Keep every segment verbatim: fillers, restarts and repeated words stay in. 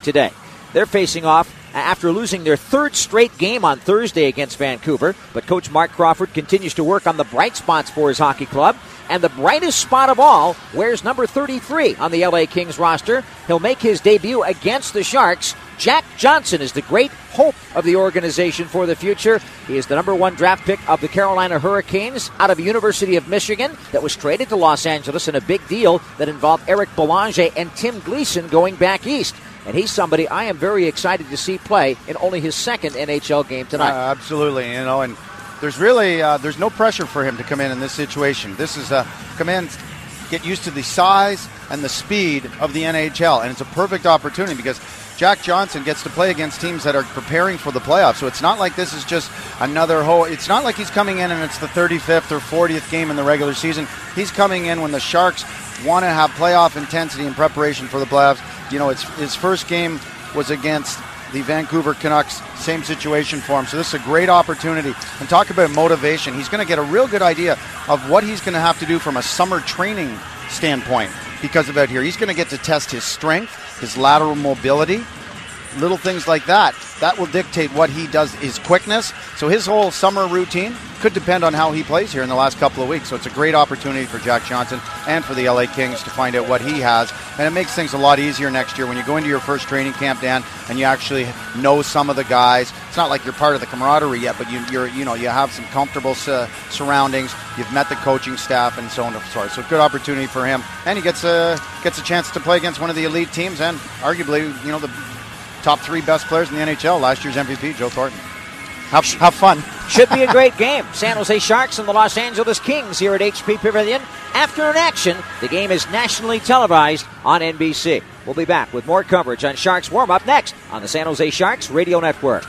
today. They're facing off after losing their third straight game on Thursday against Vancouver. But Coach Mark Crawford continues to work on the bright spots for his hockey club. And the brightest spot of all wears number thirty-three on the L A Kings roster. He'll make his debut against the Sharks. Jack Johnson is the great hope of the organization for the future. He is the number one draft pick of the Carolina Hurricanes out of the University of Michigan that was traded to Los Angeles in a big deal that involved Eric Belanger and Tim Gleason going back east. And he's somebody I am very excited to see play in only his second N H L game tonight. Uh, absolutely, you know, and there's really uh, there's no pressure for him to come in in this situation. This is a come in, get used to the size and the speed of the N H L, and it's a perfect opportunity because Jack Johnson gets to play against teams that are preparing for the playoffs. So it's not like this is just another whole. It's not like he's coming in and it's the thirty-fifth or fortieth game in the regular season. He's coming in when the Sharks want to have playoff intensity in preparation for the playoffs. You know, it's his first game was against the Vancouver Canucks, same situation for him. So this is a great opportunity. And talk about motivation. He's going to get a real good idea of what he's going to have to do from a summer training standpoint because of out here. He's going to get to test his strength, his lateral mobility, little things like that. That will dictate what he does, his quickness. So his whole summer routine could depend on how he plays here in the last couple of weeks. So it's a great opportunity for Jack Johnson and for the L A Kings to find out what he has. And it makes things a lot easier next year when you go into your first training camp, Dan, and you actually know some of the guys. It's not like you're part of the camaraderie yet, but you, you're, you know, you have some comfortable uh, surroundings. You've met the coaching staff and so on and so forth. So good opportunity for him. And he gets a, gets a chance to play against one of the elite teams and arguably, you know, the top three best players in the N H L, last year's M V P, Joe Thornton. Have, have fun. Should be a great game. San Jose Sharks and the Los Angeles Kings here at H P Pavilion. Afternoon action. The game is nationally televised on N B C. We'll be back with more coverage on Sharks warm-up next on the San Jose Sharks Radio Network.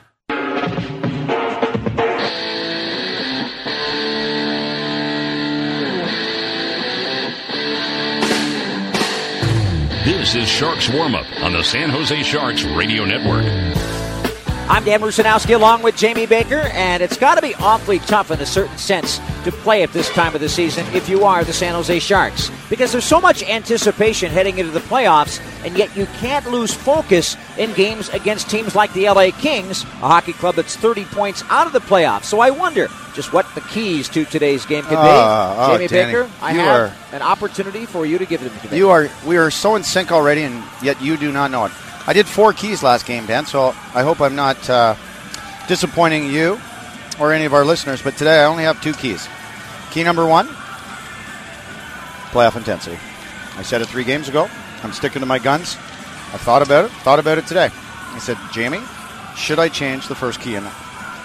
This is Sharks Warm-Up on the San Jose Sharks Radio Network. I'm Dan Rusanowski along with Jamie Baker, and it's got to be awfully tough in a certain sense to play at this time of the season if you are the San Jose Sharks, because there's so much anticipation heading into the playoffs, and yet you can't lose focus in games against teams like the L A Kings, a hockey club that's thirty points out of the playoffs. So I wonder just what the keys to today's game could be. Uh, Jamie oh, Danny, Baker, I you have are, an opportunity for you to give them to me. You are, we are so in sync already, and yet you do not know it. I did four keys last game, Dan, so I hope I'm not uh, disappointing you or any of our listeners, but today I only have two keys. Key number one, playoff intensity. I said it three games ago. I'm sticking to my guns. I thought about it, thought about it today. I said, Jamie, should I change the first key in that?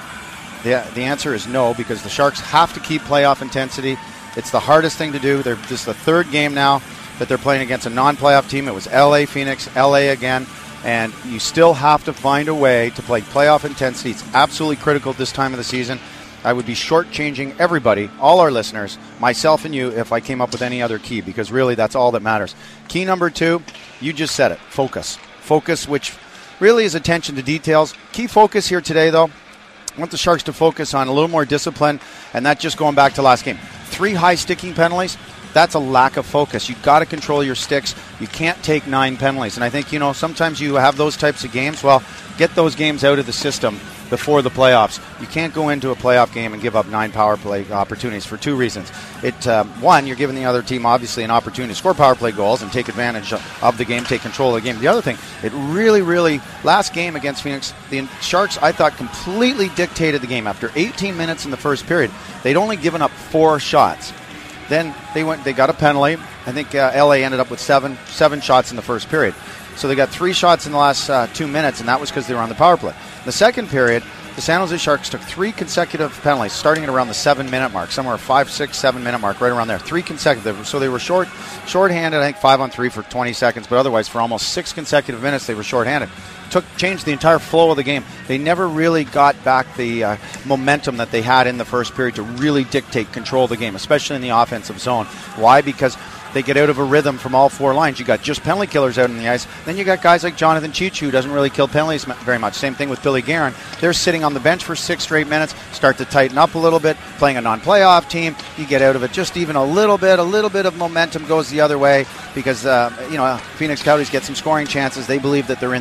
The, the answer is no, because the Sharks have to keep playoff intensity. It's the hardest thing to do. They're just the third game now that they're playing against a non-playoff team. It was L A, Phoenix, L A again. And you still have to find a way to play playoff intensity. It's absolutely critical this time of the season. I would be shortchanging everybody, all our listeners, myself and you, if I came up with any other key, because really that's all that matters. Key number two, you just said it, focus. Focus, which really is attention to details. Key focus here today, though, I want the Sharks to focus on a little more discipline, and that's just going back to last game. Three high sticking penalties. That's a lack of focus. You've got to control your sticks. You can't take nine penalties. And I think, you know, sometimes you have those types of games. Well, get those games out of the system before the playoffs. You can't go into a playoff game and give up nine power play opportunities for two reasons. It uh, one, you're giving the other team, obviously, an opportunity to score power play goals and take advantage of the game, take control of the game. The other thing, it really, really, last game against Phoenix, the Sharks, I thought, completely dictated the game. After eighteen minutes in the first period, they'd only given up four shots. Then they went. They got a penalty. I think uh, L A ended up with seven seven shots in the first period. So they got three shots in the last uh, two minutes, and that was because they were on the power play. In the second period, the San Jose Sharks took three consecutive penalties, starting at around the seven-minute mark, somewhere five, six, seven-minute mark, right around there. Three consecutive. So they were short, short-handed, I think five on three for twenty seconds, but otherwise for almost six consecutive minutes they were short-handed. Took changed the entire flow of the game. They never really got back the uh, momentum that they had in the first period to really dictate, control the game, especially in the offensive zone. Why? Because they get out of a rhythm from all four lines. You got just penalty killers out on the ice. Then you got guys like Jonathan Cheech, who doesn't really kill penalties very much. Same thing with Billy Guerin. They're sitting on the bench for six straight minutes, start to tighten up a little bit, playing a non-playoff team. You get out of it just even a little bit. A little bit of momentum goes the other way because, uh, you know, Phoenix Coyotes get some scoring chances. They believe that they're in